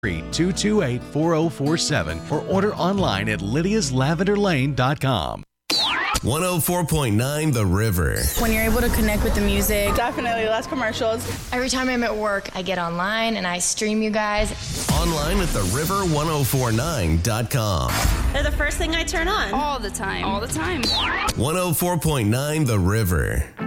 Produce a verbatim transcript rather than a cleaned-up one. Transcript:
two two eight, four oh four seven or order online at lydias lavender lane dot com. one oh four point nine The River. When you're able to connect with the music. Definitely less commercials. Every time I'm at work, I get online and I stream you guys. Online at the river ten forty-nine dot com. They're the first thing I turn on. All the time. All the time. one oh four point nine The River.